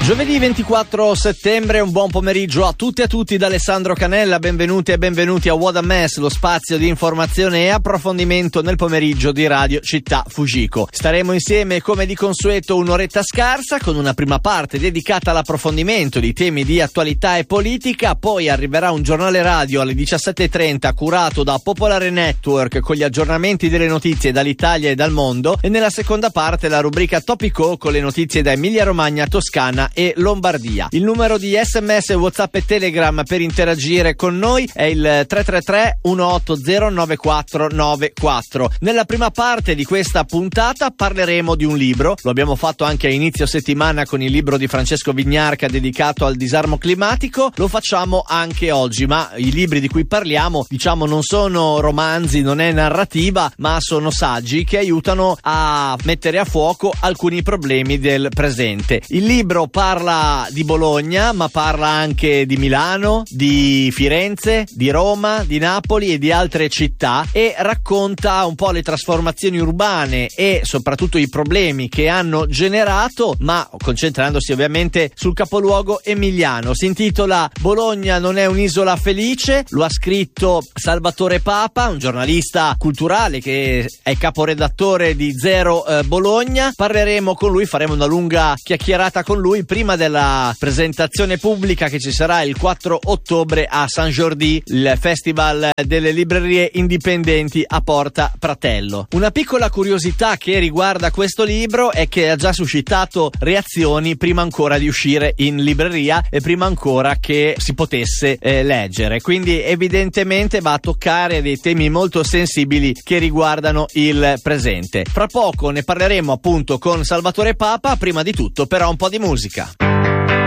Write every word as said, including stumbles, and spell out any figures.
Giovedì ventiquattro settembre, un buon pomeriggio a tutti e a tutti da Alessandro Canella, benvenuti e benvenuti a What a Mess, lo spazio di informazione e approfondimento nel pomeriggio di Radio Città Fujiko. Staremo insieme come di consueto un'oretta scarsa con una prima parte dedicata all'approfondimento di temi di attualità e politica, poi arriverà un giornale radio alle diciassette e trenta curato da Popolare Network con gli aggiornamenti delle notizie dall'Italia e dal mondo e nella seconda parte la rubrica Topico con le notizie da Emilia Romagna, Toscana e Lombardia. Il numero di sms, WhatsApp e Telegram per interagire con noi è il tre tre tre uno otto zero nove quattro nove quattro. Nella prima parte di questa puntata parleremo di un libro, lo abbiamo fatto anche a inizio settimana con il libro di Francesco Vignarca dedicato al disarmo climatico, lo facciamo anche oggi, ma i libri di cui parliamo diciamo non sono romanzi, non è narrativa, ma sono saggi che aiutano a mettere a fuoco alcuni problemi del presente. Il libro parla di Bologna, ma parla anche di Milano, di Firenze, di Roma, di Napoli e di altre città e racconta un po' le trasformazioni urbane e soprattutto i problemi che hanno generato, ma concentrandosi ovviamente sul capoluogo emiliano. Si intitola Bologna non è un'isola felice, lo ha scritto Salvatore Papa, un giornalista culturale che è caporedattore di Zero eh, Bologna. Parleremo con lui, faremo una lunga chiacchierata con lui prima della presentazione pubblica che ci sarà il quattro ottobre a San Jordi, il festival delle librerie indipendenti a Porta Pratello. Una piccola curiosità che riguarda questo libro è che ha già suscitato reazioni prima ancora di uscire in libreria e prima ancora che si potesse eh, leggere, quindi evidentemente va a toccare dei temi molto sensibili che riguardano il presente. Fra poco ne parleremo appunto con Salvatore Papa, prima di tutto però un po' di musica.